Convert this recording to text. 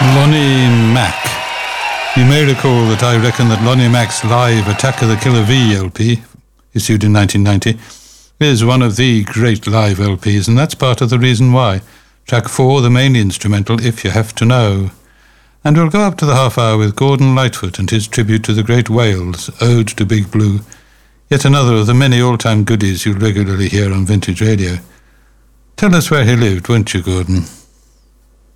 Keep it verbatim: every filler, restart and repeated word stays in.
Lonnie Mack. You may recall that I reckon that Lonnie Mack's live Attack of the Killer V L P, issued in nineteen ninety, is one of the great live L Ps, and that's part of the reason why. Track four, the main instrumental, If You Have to Know. And we'll go up to the half hour with Gordon Lightfoot and his tribute to the Great Wales, Ode to Big Blue, yet another of the many all-time goodies you'll regularly hear on Vintage Radio. Tell us where he lived, won't you, Gordon?